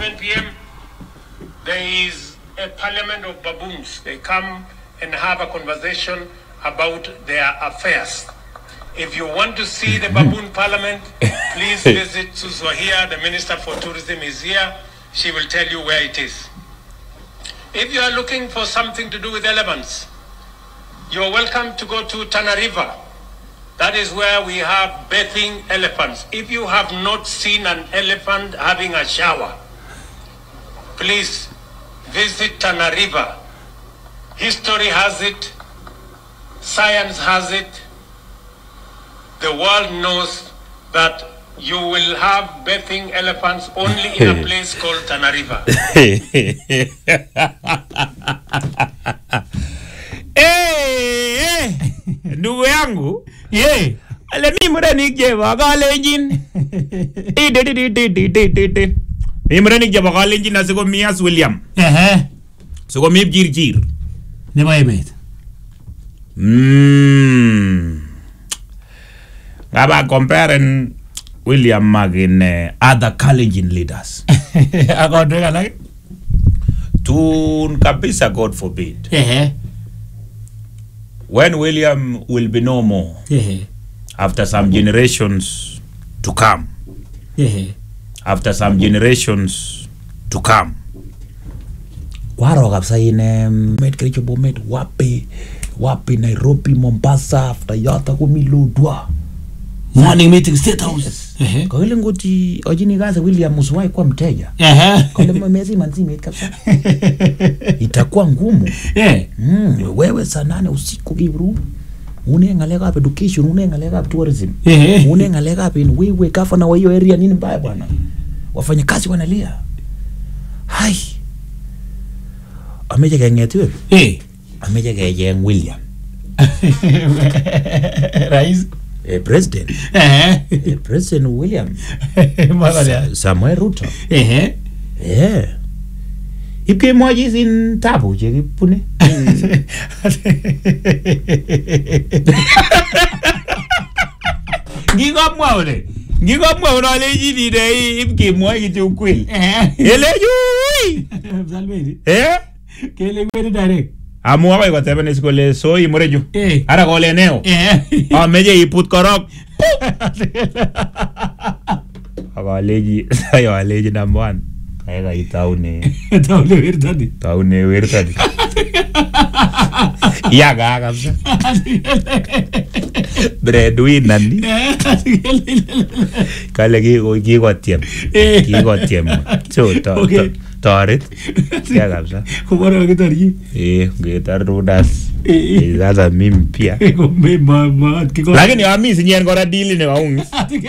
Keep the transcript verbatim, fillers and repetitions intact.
nine p m there is a parliament of baboons. They come and have a conversation about their affairs. If you want to see the baboon parliament, please visit Suswahia. The Minister for Tourism is here. She will tell you where it is. If you are looking for something to do with elephants, you're welcome to go to Tana River. That is where we have bathing elephants. If you have not seen an elephant having a shower, please visit Tana River. History has it. Science has it. The world knows that you will have bathing elephants only in a place called Tana River. Eh, ndugu yangu, ye, ale mimura nikje bakalenjin. Iti mimura nikje bakalenjin na siko Mias William. Eh, siko mib jir jir. Nebo emet. Hmm. Ngaba comparing William Magin uh, other Kalenjin leaders. Akondwe kalak. Tun kabisa, God forbid. Eh. When William will be no more, Eh. after some generations to come, Eh. after some generations to come, kwaro kabisa ine met kericho bomet wapi wapi Nairobi, Mombasa, after yata kumilodwa Morning meeting State House. Eh. kwa ile ngoti ojini gaza William Muswai kwa mteja Eh. kwa ile mwezi manzima kabisa itakuwa ngumu. Eh. Mm, wewe saa nane usiku Kibru unengaleka hapa education, unengaleka hapa tourism, Eh. unengaleka hapa in wewe gavana wa hiyo area nini mbaya bwana, wafanya kazi wanalia. Hai ameje kengetwe Eh. ameje kejeng William Rais. eh, president Eh. eh, President William Mwana. Samuel Ruto Eh. eh ipke moji sin tabu je kipune ngikamwa ule ngikamwa unaleji ni dai ipke moji tu kweli Eh. eleju Salveri. eh Kele kweli direct. amua kwa kwa tebene skole so imureju Eh. ara kole neo Eh. ameje iput korok akaleji sayo aleji number one kaya itaune Taule verdade. taune wertadi ya ga kabisa breadwinner ni kale ki ki ko tiem ki ko tiem so to toret ya kabisa Kubora kitari. eh getar rudas Eh. sasa mimi pia Kumbe mama kiko. lakini amisi nyen kora deal ni waungi